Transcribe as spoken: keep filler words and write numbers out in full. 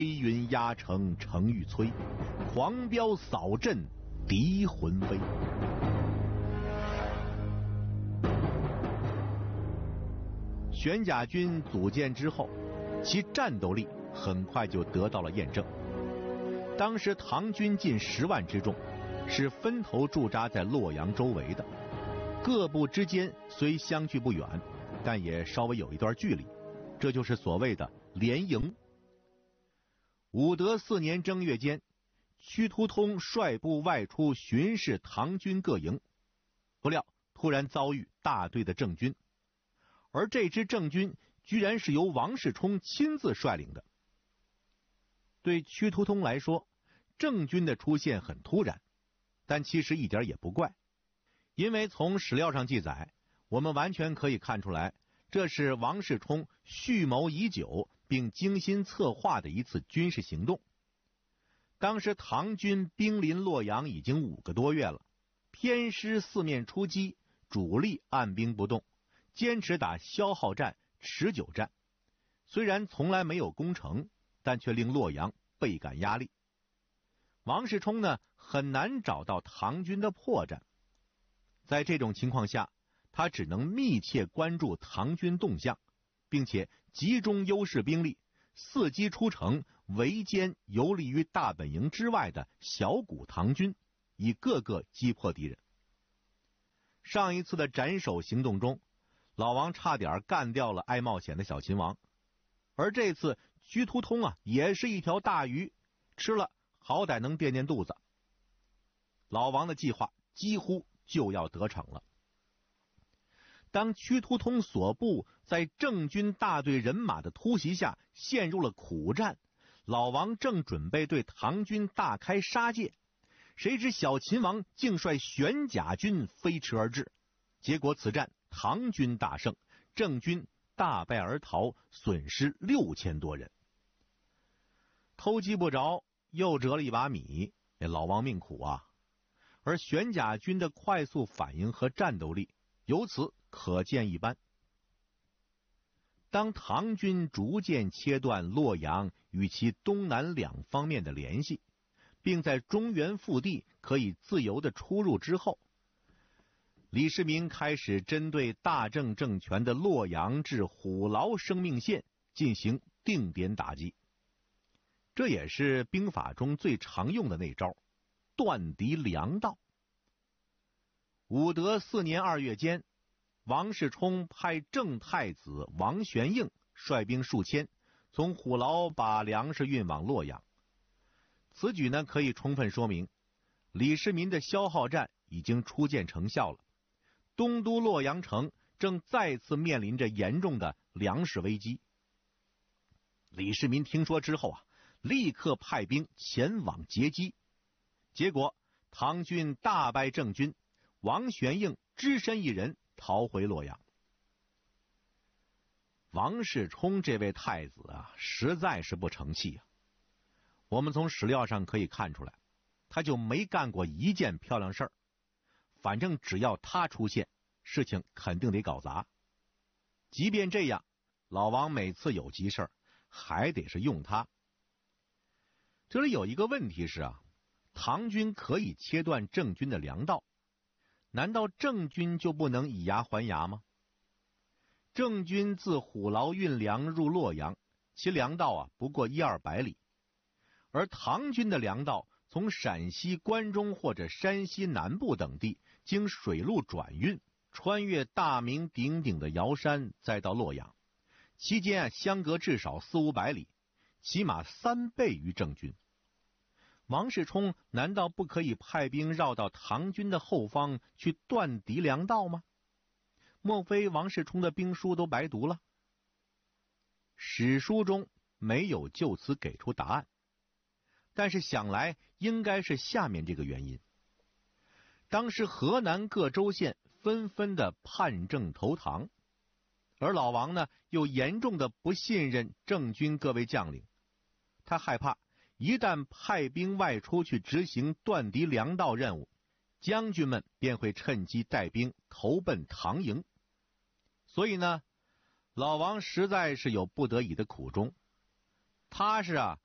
云压城城欲摧，狂飙扫阵敌魂威。玄甲军组建之后，其战斗力很快就得到了验证。当时唐军近十万之众，是分头驻扎在洛阳周围的，各部之间虽相距不远，但也稍微有一段距离，这就是所谓的联营。武德四年正月间，屈突通率部外出巡视唐军各营，不料突然遭遇大队的郑军，而这支郑军居然是由王世充亲自率领的。对屈突通来说，郑军的出现很突然，但其实一点也不怪，因为从史料上记载，我们完全可以看出来，这是王世充蓄谋已久并精心策划的一次军事行动。当时唐军兵临洛阳已经五个多月了，偏师四面出击，主力按兵不动，坚持打消耗战、持久战。虽然从来没有攻城，但却令洛阳倍感压力。王世充呢，很难找到唐军的破绽。在这种情况下，他只能密切关注唐军动向，并且集中优势兵力，伺机出城围歼游离于大本营之外的小股唐军，以各个击破敌人。上一次的斩首行动中，老王差点干掉了爱冒险的小秦王，而这次屈突通啊，也是一条大鱼，吃了好歹能垫垫肚子。老王的计划几乎就要得逞了。当屈突通所部在郑军大队人马的突袭下陷入了苦战，老王正准备对唐军大开杀戒，谁知小秦王竟率玄甲军飞驰而至，结果此战唐军大胜，郑军大败而逃，损失六千多人。偷鸡不着，又折了一把米，老王命苦啊！而玄甲军的快速反应和战斗力由此可见一斑。当唐军逐渐切断洛阳与其东南两方面的联系，并在中原腹地可以自由的出入之后，李世民开始针对大郑政权的洛阳至虎牢生命线进行定点打击。这也是兵法中最常用的那招，断敌粮道。武德四年二月间，王世充派郑太子王玄应率兵数千，从虎牢把粮食运往洛阳。此举呢，可以充分说明李世民的消耗战已经初见成效了。东都洛阳城正再次面临着严重的粮食危机。李世民听说之后啊，立刻派兵前往截击。结果唐军大败郑军，王玄应只身一人逃回洛阳。王世充这位太子啊，实在是不成器啊。我们从史料上可以看出来，他就没干过一件漂亮事儿。反正只要他出现，事情肯定得搞砸。即便这样，老王每次有急事儿，还得是用他。这里有一个问题是啊，唐军可以切断郑军的粮道，难道郑军就不能以牙还牙吗？郑军自虎牢运粮入洛阳，其粮道啊不过一二百里，而唐军的粮道从陕西关中或者山西南部等地经水路转运，穿越大名鼎鼎的瑶山，再到洛阳，期间啊相隔至少四五百里，起码三倍于郑军。王世充难道不可以派兵绕到唐军的后方去断敌粮道吗？莫非王世充的兵书都白读了？史书中没有就此给出答案，但是想来应该是下面这个原因。当时河南各州县纷纷的叛郑投唐，而老王呢又严重的不信任郑军各位将领，他害怕一旦派兵外出去执行断敌粮道任务，将军们便会趁机带兵投奔唐营。所以呢，老王实在是有不得已的苦衷。他是啊，